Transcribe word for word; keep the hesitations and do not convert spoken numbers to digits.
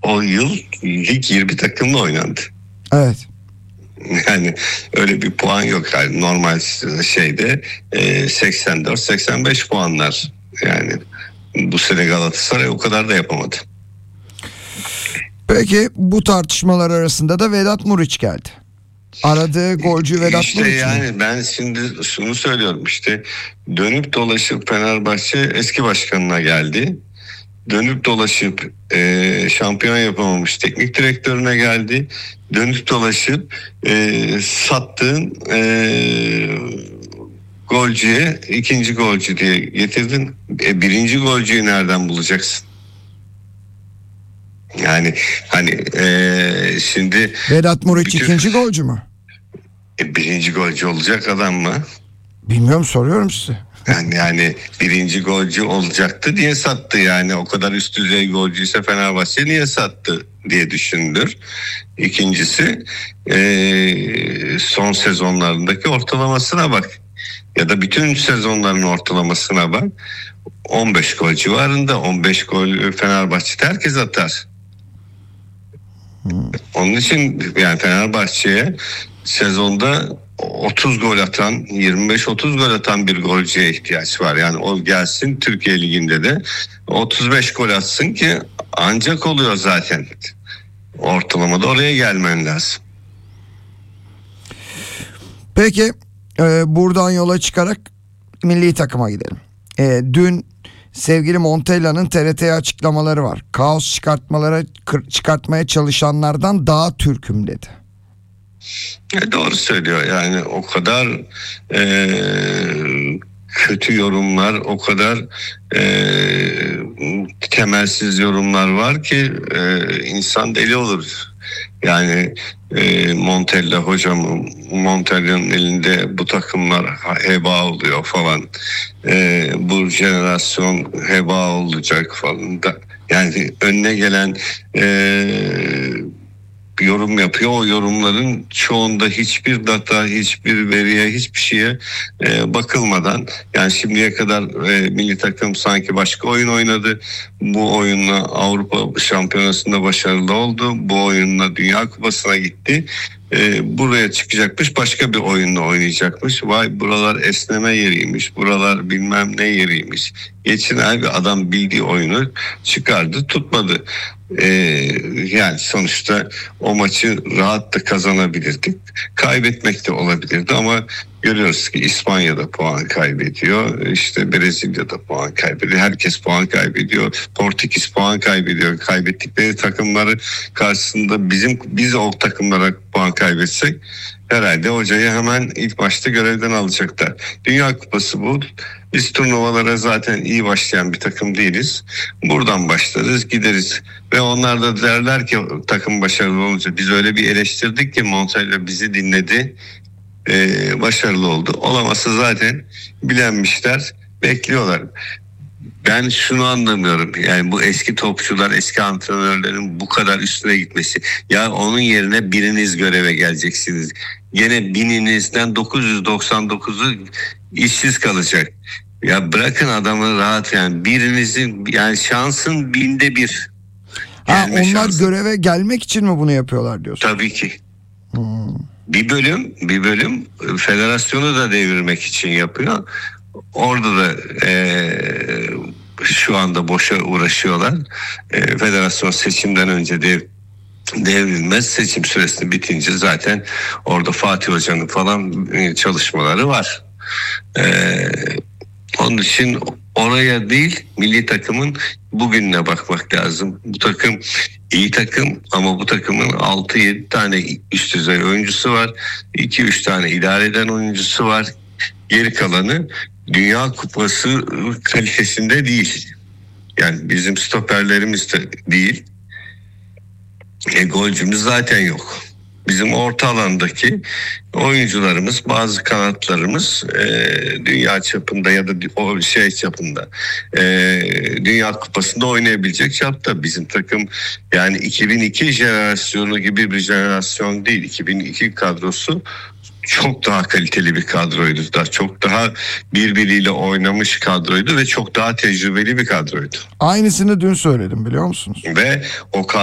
o yıl lig yirmi takımla oynandı. Evet. Yani öyle bir puan yok. Yani normal şeyde e, seksen dört seksen beş puanlar. Yani bu sene Galatasaray o kadar da yapamadı. Peki bu tartışmalar arasında da Vedat Muriç geldi. Aradığı golcü Vedat İşte Muriç yani mi? ben şimdi şunu söylüyorum, işte dönüp dolaşıp Fenerbahçe eski başkanına geldi. Dönüp dolaşıp e, şampiyon yapamamış teknik direktörüne geldi. Dönüp dolaşıp e, sattığın e, golcüye ikinci golcü diye getirdin. E, birinci golcüyü nereden bulacaksın? Yani hani e, şimdi Vedat Muriç bütün, ikinci golcü mü? e, birinci golcü olacak adam mı? Bilmiyorum, soruyorum size. Yani, yani birinci golcü olacaktı diye sattı, yani o kadar üst düzey golcüyse Fenerbahçe niye sattı diye düşündür. İkincisi e, son sezonlarındaki ortalamasına bak ya da bütün sezonların ortalamasına bak. on beş gol civarında, on beş gol Fenerbahçe'de herkes atar. Hmm. Onun için yani Fenerbahçe'ye sezonda otuz gol atan, yirmi beş otuz gol atan bir golcüye ihtiyaç var. Yani o gelsin, Türkiye Ligi'nde de otuz beş gol atsın ki ancak oluyor zaten. Ortalamada oraya gelmen lazım. Peki e, buradan yola çıkarak milli takıma gidelim. E, dün sevgili Montella'nın T R T'ye açıklamaları var. Kaos çıkartmalara çıkartmaya çalışanlardan daha Türk'üm dedi. E doğru söylüyor, yani o kadar e, kötü yorumlar, o kadar e, temelsiz yorumlar var ki e, insan deli olur. Yani e, Montella hocam, Montella'nın elinde bu takımlar heba oluyor falan. E, bu jenerasyon heba olacak falan da. Yani önüne gelen e, yorum yapıyor. O yorumların çoğunda hiçbir data, hiçbir veriye, hiçbir şeye e, bakılmadan, yani şimdiye kadar e, milli takım sanki başka oyun oynadı. Bu oyunla Avrupa Şampiyonası'nda başarılı oldu. Bu oyunla Dünya Kupası'na gitti. E, buraya çıkacakmış, başka bir oyunla oynayacakmış. Vay, buralar esneme yeriymiş, buralar bilmem ne yeriymiş. Geçen ay bir adam bildiği oyunu çıkardı, tutmadı. Ee, yani sonuçta o maçı rahat da kazanabilirdik. Kaybetmek de olabilirdi ama görüyoruz ki İspanya'da puan kaybediyor. İşte Brezilya'da puan kaybediyor. Herkes puan kaybediyor. Portekiz puan kaybediyor. Kaybettikleri takımları karşısında bizim biz o takımlara puan kaybetsek herhalde hocayı hemen ilk başta görevden alacaklar. Dünya Kupası bu. Biz turnuvalara zaten iyi başlayan bir takım değiliz. Buradan başlarız, gideriz. Ve onlar da derler ki takım başarılı olunca, biz öyle bir eleştirdik ki Montella bizi dinledi. Ee, başarılı oldu. Olamazsa zaten bilenmişler, bekliyorlar. Ben şunu anlamıyorum. Yani bu eski topçular, eski antrenörlerin bu kadar üstüne gitmesi. Ya onun yerine biriniz göreve geleceksiniz. Gene bininizden dokuz yüz doksan dokuzu işsiz kalacak. Ya bırakın adamı rahat, yani birinizin, yani şansın binde bir. Ha, onlar şansı. Göreve gelmek için mi bunu yapıyorlar diyorsun? Tabii ki. Hmm. Bir bölüm, bir bölüm federasyonu da devirmek için yapıyor. Orada da e, şu anda boşa uğraşıyorlar. E, federasyon seçimden önce dev, devrilmez. Seçim süresi bitince zaten orada Fatih Hoca'nın falan e, çalışmaları var. E, onun için oraya değil, milli takımın bugününe bakmak lazım. Bu takım iyi takım ama bu takımın altı yedi tane üst düzey oyuncusu var. iki üç tane idare eden oyuncusu var. Geri kalanı Dünya Kupası kalitesinde değil. Yani bizim stoperlerimiz de değil. E, golcümüz zaten yok. Bizim orta alandaki oyuncularımız, bazı kanatlarımız e, dünya çapında ya da o şey çapında e, Dünya Kupası'nda oynayabilecek çapta. Bizim takım yani iki bin iki jenerasyonu gibi bir jenerasyon değil. iki bin iki kadrosu çok daha kaliteli bir kadroydu. Daha çok daha birbiriyle oynamış kadroydu ve çok daha tecrübeli bir kadroydu. Aynısını dün söyledim, biliyor musunuz? Ve o